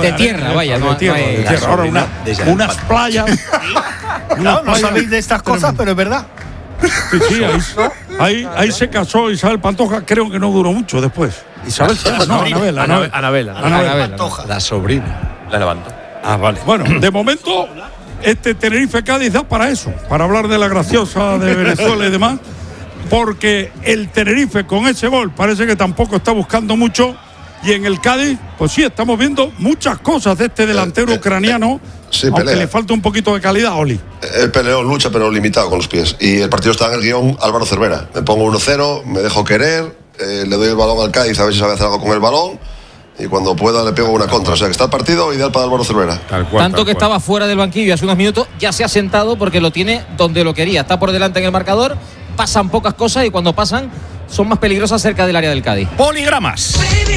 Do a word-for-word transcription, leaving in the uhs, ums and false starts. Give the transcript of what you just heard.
de tierra, vaya, de no, tierra, no hay, de tierra. Ahora una, unas playas. Claro, no sabéis de estas cosas, pero es verdad. Sí, sí, ahí, ahí, ahí se casó Isabel Pantoja, creo que no duró mucho después. Isabel, no, Anabel, Anabel. Anabel, Anabel. Pantoja. La sobrina. La levantó. Ah, vale. Bueno, de momento, este Tenerife-Cádiz da para eso, para hablar de la graciosa de Venezuela y demás, porque el Tenerife con ese gol parece que tampoco está buscando mucho, y en el Cádiz, pues sí, estamos viendo muchas cosas de este delantero Eh, eh, ucraniano, sí, aunque pelea. le falta un poquito de calidad, Oli. El peleón lucha, pero limitado con los pies. Y el partido está en el guión Álvaro Cervera. Me pongo uno cero, me dejo querer, eh, le doy el balón al Cádiz a ver si sabe hacer algo con el balón. Y cuando pueda le pego una contra. O sea que está el partido ideal para Álvaro Cervera. Tal cual, Tanto tal que cual. estaba fuera del banquillo hace unos minutos, ya se ha sentado porque lo tiene donde lo quería. Está por delante en el marcador, pasan pocas cosas y cuando pasan son más peligrosas cerca del área del Cádiz. Poligramas.